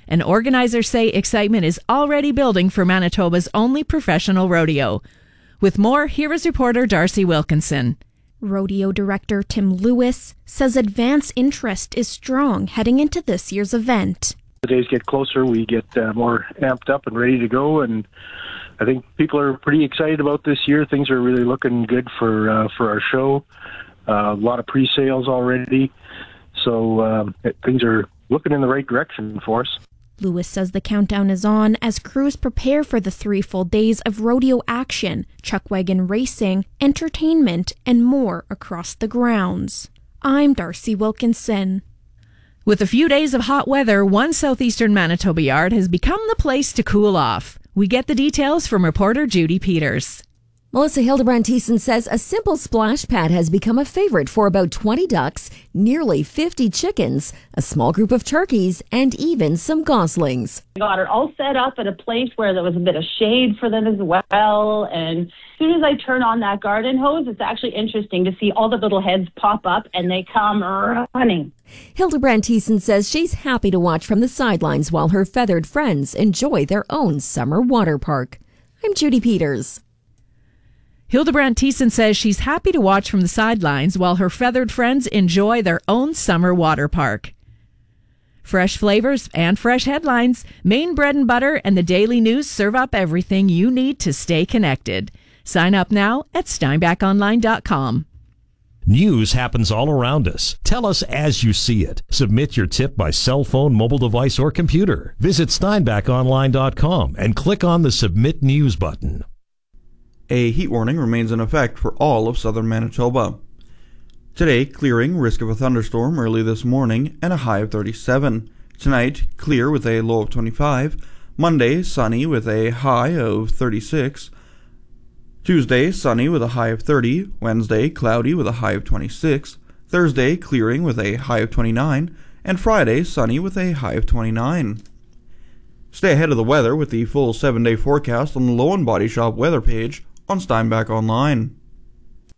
and organizers say excitement is already building for Manitoba's only professional rodeo. With more, here is reporter Darcy Wilkinson. Rodeo director Tim Lewis says advance interest is strong heading into this year's event. The days get closer, we get more amped up and ready to go, and I think people are pretty excited about this year. Things are really looking good for our show. A lot of pre-sales already, so things are looking in the right direction for us. Lewis says the countdown is on as crews prepare for the 3 full days of rodeo action, chuckwagon racing, entertainment, and more across the grounds. I'm Darcy Wilkinson. With a few days of hot weather, one southeastern Manitoba yard has become the place to cool off. We get the details from reporter Judy Peters. Melissa Hildebrand-Thiessen says a simple splash pad has become a favorite for about 20 ducks, nearly 50 chickens, a small group of turkeys, and even some goslings. I got it all set up at a place where there was a bit of shade for them as well. And as soon as I turn on that garden hose, it's actually interesting to see all the little heads pop up and they come running. Hildebrand-Thiessen says she's happy to watch from the sidelines while her feathered friends enjoy their own summer water park. I'm Judy Peters. Hildebrand-Thiessen says she's happy to watch from the sidelines while her feathered friends enjoy their own summer water park. Fresh flavors and fresh headlines, Maine Bread and Butter and the Daily News serve up everything you need to stay connected. Sign up now at steinbachonline.com. News happens all around us. Tell us as you see it. Submit your tip by cell phone, mobile device, or computer. Visit steinbachonline.com and click on the Submit News button. A heat warning remains in effect for all of southern Manitoba. Today, clearing, risk of a thunderstorm early this morning, and a high of 37. Tonight, clear with a low of 25. Monday, sunny with a high of 36. Tuesday, sunny with a high of 30. Wednesday, cloudy with a high of 26. Thursday, clearing with a high of 29. And Friday, sunny with a high of 29. Stay ahead of the weather with the full 7-day forecast on the Lowen Body Shop weather page on Steinbach Online.